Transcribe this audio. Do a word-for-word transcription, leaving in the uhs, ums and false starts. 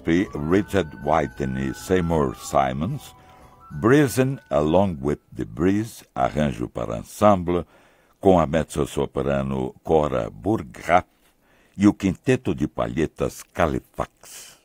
Gillespie, Richard Whiten e Seymour Simons, Breezin' Along with the Breeze, arranjo para ensemble, com a mezzo-soprano Cora Burggraf e o quinteto de palhetas Califax.